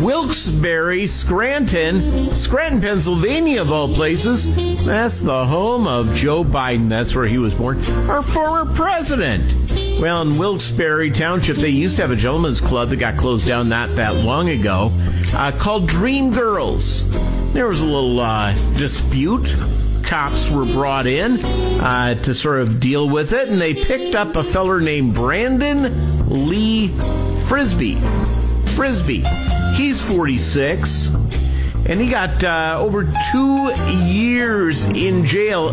Wilkes-Barre, Scranton, Pennsylvania, of all places. That's the home of Joe Biden. That's where he was born. Our former president. Well, in Wilkes-Barre Township, they used to have a gentleman's club that got closed down not that long ago called Dream Girls. There was a little dispute. Cops were brought in to sort of deal with it, and they picked up a feller named Brandon Lee Frisbee. He's 46, and he got over 2 years in jail